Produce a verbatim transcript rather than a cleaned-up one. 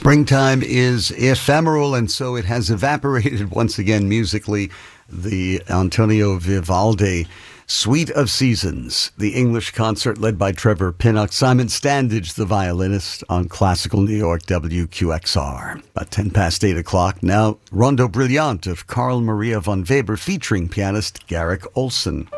Springtime is ephemeral, and so it has evaporated once again musically. The Antonio Vivaldi Suite of Seasons, the English concert led by Trevor Pinnock, Simon Standage, the violinist, on Classical New York W Q X R. About ten past eight o'clock, now Rondo Brillante of Carl Maria von Weber featuring pianist Garrick Olson.